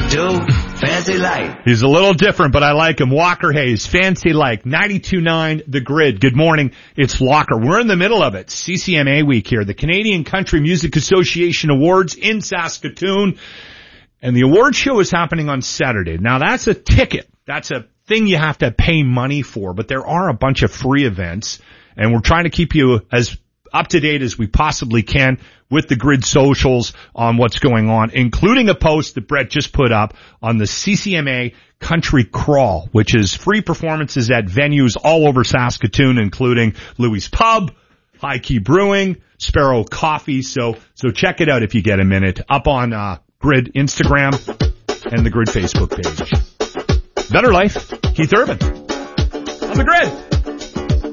do, fancy like. He's a little different, but I like him. Walker Hayes, fancy like, 92.9 The Grid. Good morning. It's Walker. We're in the middle of it. CCMA week here. The Canadian Country Music Association Awards in Saskatoon. And the award show is happening on Saturday. Now that's a ticket. That's a thing you have to pay money for, but there are a bunch of free events. And we're trying to keep you as up to date as we possibly can with the Grid socials on what's going on, including a post that Brett just put up on the CCMA Country Crawl, which is free performances at venues all over Saskatoon, including Louis Pub, High Key Brewing, Sparrow Coffee. So check it out if you get a minute. Up on Grid Instagram and the Grid Facebook page. Better Life, Keith Urban on the Grid.